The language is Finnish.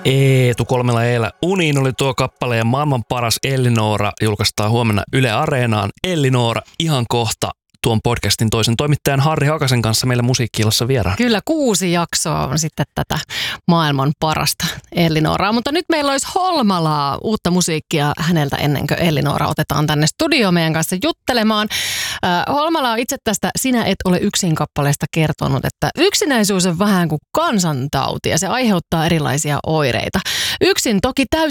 Eetu 3 E:llä Uniin oli tuo kappale ja maailman paras Ellinora julkaistaan huomenna Yle Areenaan. Ellinora ihan kohta tuon podcastin toisen toimittajan Harri Hakasen kanssa meillä Musiikki-illassa vieraan. Kyllä 6 jaksoa on sitten tätä maailman parasta Ellinoraa, mutta nyt meillä olisi Holmalaa uutta musiikkia häneltä ennen kuin Ellinora otetaan tänne studioon meidän kanssa juttelemaan. Holmala on itse tästä Sinä et ole yksin -kappaleesta kertonut, että yksinäisyys on vähän kuin kansantauti ja se aiheuttaa erilaisia oireita. Yksin toki täytyy